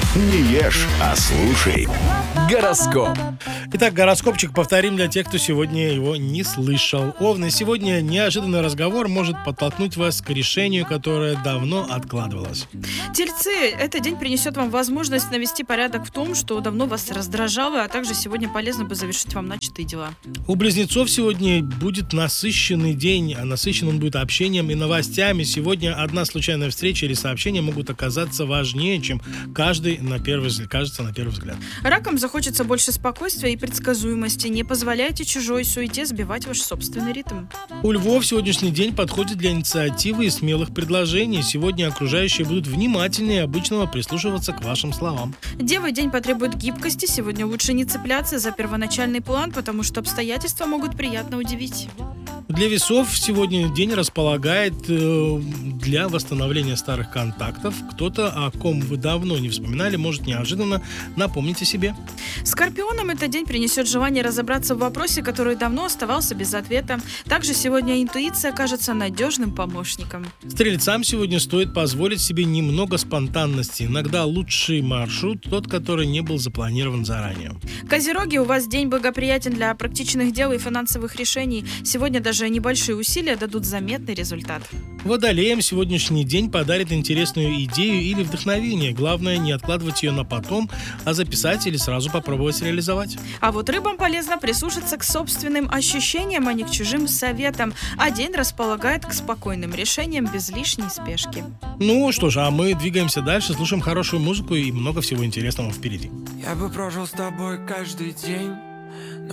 Не ешь, а слушай. Гороскоп. Итак, гороскопчик повторим для тех, кто сегодня его не слышал. Овны, сегодня неожиданный разговор может подтолкнуть вас к решению, которое давно откладывалось. Тельцы, этот день принесет вам возможность навести порядок в том, что давно вас раздражало, а также сегодня полезно бы завершить вам начатые дела. У близнецов сегодня будет насыщенный день, а насыщен он будет общением и новостями. Сегодня одна случайная встреча или сообщение могут оказаться важнее, чем кажется на первый взгляд. Ракам захочется больше спокойствия и предсказуемости. Не позволяйте чужой суете сбивать ваш собственный ритм. У львов сегодняшний день подходит для инициативы и смелых предложений. Сегодня окружающие будут внимательнее обычного прислушиваться к вашим словам. Девы, день потребует гибкости. Сегодня лучше не цепляться за первоначальный план, потому что обстоятельства могут приятно удивить. Для весов сегодня день располагает для восстановления старых контактов. Кто-то, о ком вы давно не вспоминали, может неожиданно напомнить о себе. Скорпионам этот день принесет желание разобраться в вопросе, который давно оставался без ответа. Также сегодня интуиция окажется надежным помощником. Стрельцам сегодня стоит позволить себе немного спонтанности. Иногда лучший маршрут тот, который не был запланирован заранее. Козероги, у вас день благоприятен для практичных дел и финансовых решений. Сегодня даже небольшие усилия дадут заметный результат. Водолеям сегодняшний день подарит интересную идею или вдохновение. Главное, не откладывать ее на потом, а записать или сразу попробовать реализовать. А вот рыбам полезно прислушаться к собственным ощущениям, а не к чужим советам. А день располагает к спокойным решениям без лишней спешки. Ну что же, а мы двигаемся дальше, слушаем хорошую музыку и много всего интересного впереди. Я бы прожил с тобой каждый день.